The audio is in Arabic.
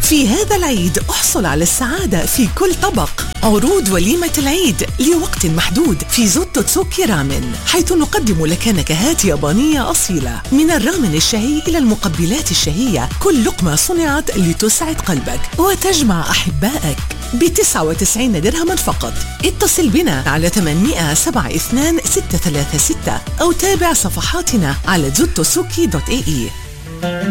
في هذا العيد احصل على السعادة في كل طبق. عروض وليمة العيد لوقت محدود في زوتو تسوكي رامن، حيث نقدم لك نكهات يابانية أصيلة، من الرامن الشهي إلى المقبلات الشهية. كل لقمة صنعت لتسعد قلبك وتجمع أحبائك ب99 درهما فقط. اتصل بنا على 800-72-636 أو تابع صفحاتنا على zotosuki.ae.